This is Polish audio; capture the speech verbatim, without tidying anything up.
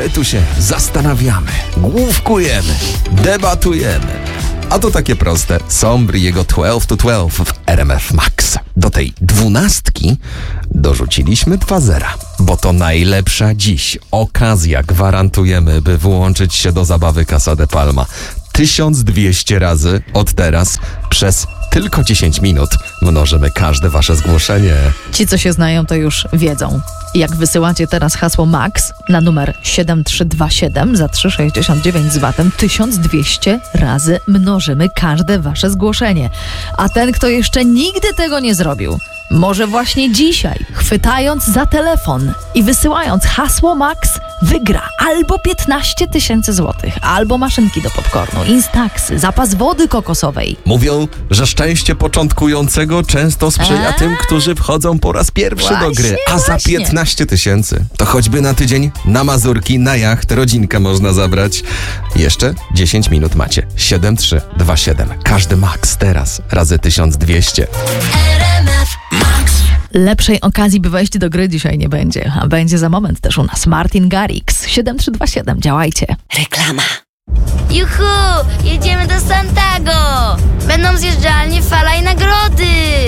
my tu się zastanawiamy, główkujemy, debatujemy. A to takie proste. Sombry jego dwanaście to dwanaście w R M F Max. Do tej dwunastki dorzuciliśmy dwa zera, bo to najlepsza dziś okazja, gwarantujemy, by włączyć się do zabawy Casa de Palma. tysiąc dwieście razy od teraz przez tylko dziesięć minut mnożymy każde wasze zgłoszenie. Ci, co się znają, to już wiedzą. Jak wysyłacie teraz hasło MAX na numer siedem trzy dwa siedem za trzy sześćdziesiąt dziewięć z V A T-em, tysiąc dwieście razy mnożymy każde wasze zgłoszenie. A ten, kto jeszcze nigdy tego nie zrobił, może właśnie dzisiaj, chwytając za telefon i wysyłając hasło MAX, wygra albo piętnaście tysięcy złotych, albo maszynki do popcornu, Instaxy, zapas wody kokosowej. Mówią, że szczęście początkującego często sprzyja A? tym, którzy wchodzą po raz pierwszy Właśnie, do gry. A za właśnie. piętnaście tysięcy to choćby na tydzień na Mazurki, na jacht, rodzinkę można zabrać. Jeszcze dziesięć minut macie. siedem trzy dwa siedem. Każdy Max teraz razy tysiąc dwieście. Lepszej okazji, by wejść do gry dzisiaj nie będzie, a będzie za moment też u nas Martin Garrix. siedem trzy dwa siedem, działajcie. Reklama. Juhu, jedziemy do Santago. Będą zjeżdżalnie, fala i nagrody.